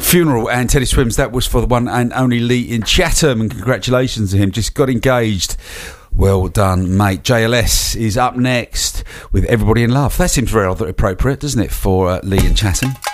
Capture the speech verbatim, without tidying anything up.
funeral and Teddy Swims. That was for the one and only Lee in Chatham, and congratulations to him. Just got engaged. Well done, mate. J L S is up next with Everybody in Love. That seems very appropriate, doesn't it, for uh, Lee in Chatham?